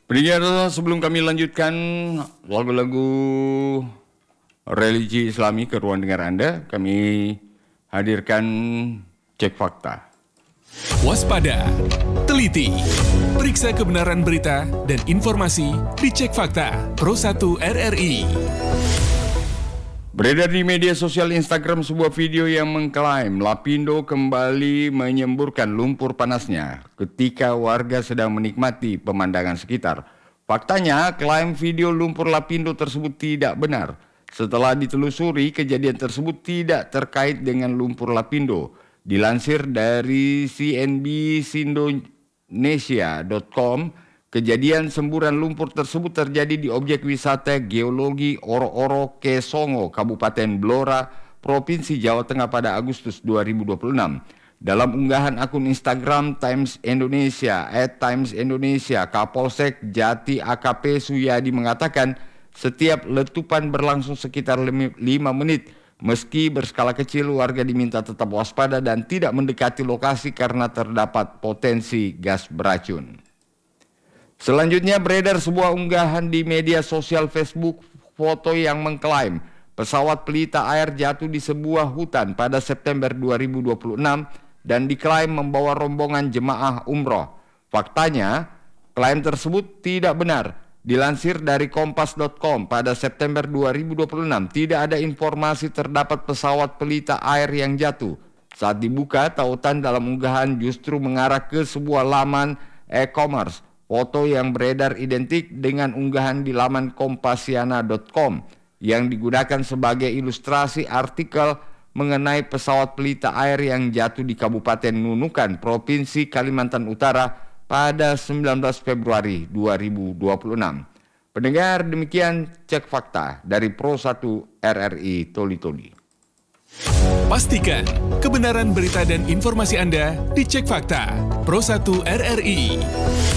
Pendengar, sebelum kami lanjutkan lagu-lagu religi Islami ke ruang dengar Anda, kami hadirkan cek fakta. Waspada, teliti, periksa kebenaran berita dan informasi di Cek Fakta Pro 1 RRI. Beredar di media sosial Instagram sebuah video yang mengklaim Lapindo kembali menyemburkan lumpur panasnya ketika warga sedang menikmati pemandangan sekitar. Faktanya, klaim video lumpur Lapindo tersebut tidak benar. Setelah ditelusuri, kejadian tersebut tidak terkait dengan lumpur Lapindo. Dilansir dari cnbcindonesia.com, kejadian semburan lumpur tersebut terjadi di objek wisata geologi Oro-Oro Kesongo, Kabupaten Blora, Provinsi Jawa Tengah pada Agustus 2026. Dalam unggahan akun Instagram Times Indonesia, @TimesIndonesia, Kapolsek Jati AKP Suyadi mengatakan setiap letupan berlangsung sekitar 5 menit. Meski berskala kecil, warga diminta tetap waspada dan tidak mendekati lokasi karena terdapat potensi gas beracun. Selanjutnya beredar sebuah unggahan di media sosial Facebook, foto yang mengklaim pesawat pelita air jatuh di sebuah hutan pada September 2026 dan diklaim membawa rombongan jemaah umroh. Faktanya, klaim tersebut tidak benar. Dilansir dari kompas.com, pada September 2026 tidak ada informasi terdapat pesawat pelita air yang jatuh. Saat dibuka, tautan dalam unggahan justru mengarah ke sebuah laman e-commerce. Foto yang beredar identik dengan unggahan di laman kompasiana.com yang digunakan sebagai ilustrasi artikel mengenai pesawat pelita air yang jatuh di Kabupaten Nunukan, Provinsi Kalimantan Utara pada 19 Februari 2026. Pendengar, demikian cek fakta dari Pro 1 RRI Toli-Toli. Pastikan kebenaran berita dan informasi Anda di Cek Fakta Pro 1 RRI.